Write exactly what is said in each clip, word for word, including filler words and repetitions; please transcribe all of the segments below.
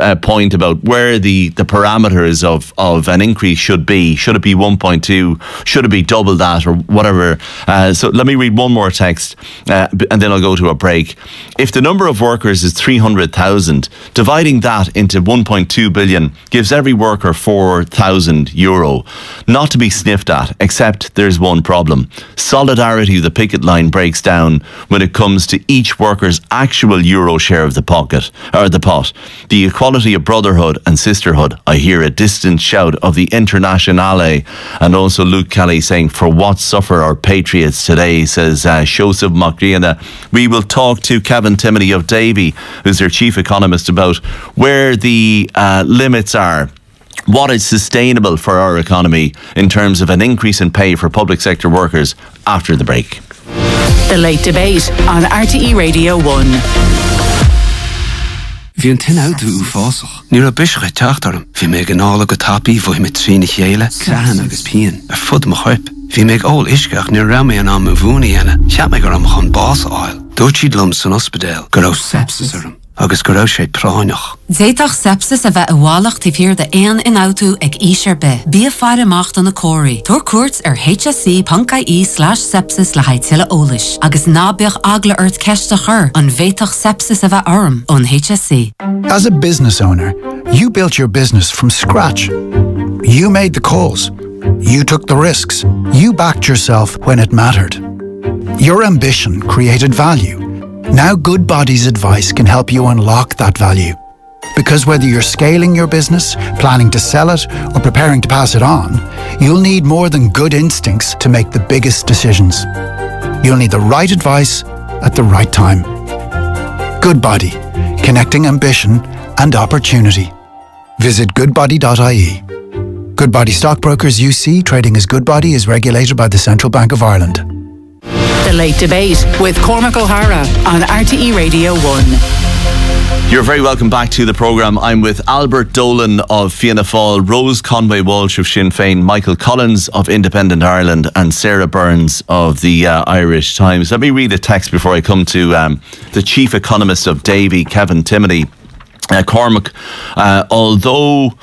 uh, point about where the, the parameters of, of an increase should be. Should it be one point two? Should it be double that or whatever? Uh, so let me read one more text uh, and then I'll go to a break. If the number of workers is three hundred thousand, dividing that into one point two billion gives every worker four thousand euro. Not to be sniffed at, except there's one problem. Solidarity of the picket line breaks down when it comes to each worker's actual euro share of the pocket, or the pot. The equality of brotherhood and sisterhood. I hear a distant shout of the Internationale, and also Luke Kelly saying, for what suffer our patriots today, says uh, Joseph Macriana. We will talk to Kevin Timothy of Davy, who's their chief economist, about where the uh, limits are, what is sustainable for our economy in terms of an increase in pay for public sector workers after the break. The Late Debate on R T E Radio one. Bhí an tin out ú fásach. Ní a bisre teachtarm. Bhí mé gnála go tapi bhí mit trína chéile, crehan agus pian, ar fud mo chuip. Bhí mé all isceach ní ra mé an am a bhúni ena, cheap mé gur am chun bás áil. Dúirt siad lum san ospedéil, gur ó sepsis arm, agus gur ó sé práineach. Zéitach sepsis a bheith a bhálacht tí bhír de éan in autú ag ísir be. Bí a fear amacht an a cóirí. Tuair cuairt ar H S C dot I E slash sepsis le haid tuile ólis. Agus ná beag agla ort ceiste chur an bhéitach sepsis a bheith orm on H S C. As a business owner, you built your business from scratch. You made the calls. You took the risks. You backed yourself when it mattered. Your ambition created value. Now Goodbody's advice can help you unlock that value. Because whether you're scaling your business, planning to sell it, or preparing to pass it on, you'll need more than good instincts to make the biggest decisions. You'll need the right advice at the right time. Goodbody, connecting ambition and opportunity. Visit goodbody dot I E. Goodbody Stockbrokers U C, trading as Goodbody, is regulated by the Central Bank of Ireland. The Late Debate with Cormac O'Hara on R T E Radio one. You're very welcome back to the programme. I'm with Albert Dolan of Fianna Fáil, Rose Conway-Walsh of Sinn Féin, Michael Collins of Independent Ireland, and Sarah Burns of the uh, Irish Times. Let me read a text before I come to um, the chief economist of Davy, Kevin Timothy. Uh, Cormac, uh, although...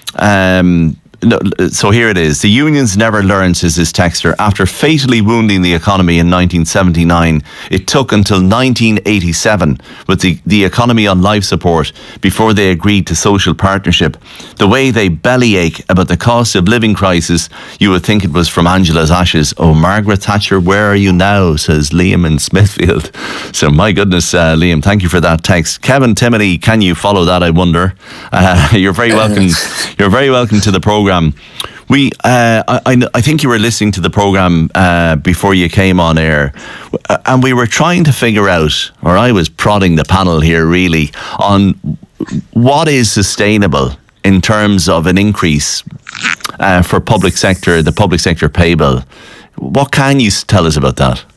Um, No, so here it is. The unions never learned, says this texter. After fatally wounding the economy in nineteen seventy-nine, it took until nineteen eighty-seven with the, the economy on life support before they agreed to social partnership. The way they bellyache about the cost of living crisis, you would think it was from Angela's ashes. Oh, Margaret Thatcher, where are you now, says Liam in Smithfield. So my goodness, uh, Liam, thank you for that text. Kevin Timothy, can you follow that, I wonder? Uh, you're very welcome. You're very welcome to the programme. We, uh, I, I think you were listening to the programme uh, before you came on air, and we were trying to figure out, or I was prodding the panel here really, on what is sustainable in terms of an increase uh, for public sector, the public sector pay bill. What can you tell us about that?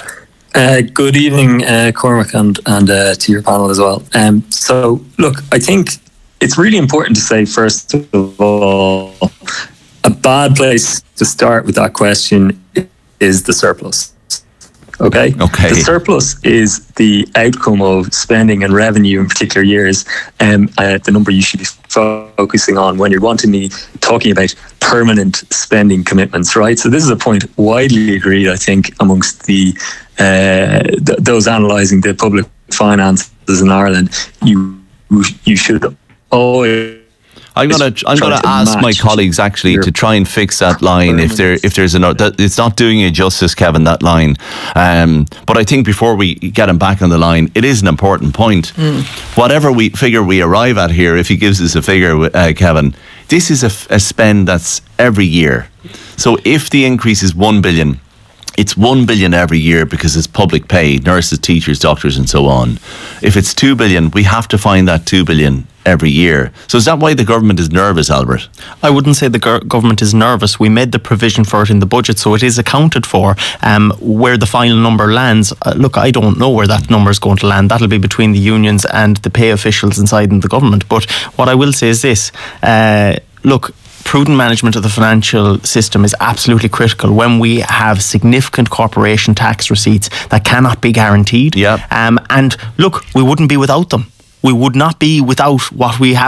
Uh, good evening, uh, Cormac, and, and uh, to your panel as well. Um, so, look, I think it's really important to say, first of all, a bad place to start with that question is the surplus. Okay? Okay. The surplus is the outcome of spending and revenue in particular years, um, uh, the number you should be focusing on when you're wanting me talking about permanent spending commitments, right? So this is a point widely agreed, I think, amongst the uh, th- those analysing the public finances in Ireland. You you should always... I'm gonna I'm gonna ask my colleagues actually to try and fix that line if there if there's an that, it's not doing you justice, Kevin, that line. Um, but I think before we get him back on the line, it is an important point. Mm. Whatever we figure we arrive at here, if he gives us a figure, uh, Kevin, this is a, a spend that's every year. So if the increase is one billion. It's one billion every year because it's public pay, nurses, teachers, doctors, and so on. If it's two billion, we have to find that two billion every year. So is that why the government is nervous, Albert? I wouldn't say the go- government is nervous. We made the provision for it in the budget, so it is accounted for. Um, where the final number lands, uh, look, I don't know where that number is going to land. That'll be between the unions and the pay officials inside in the government. But what I will say is this: uh, look. Prudent management of the financial system is absolutely critical when we have significant corporation tax receipts that cannot be guaranteed. Yeah. Um, and look, we wouldn't be without them. We would not be without what we have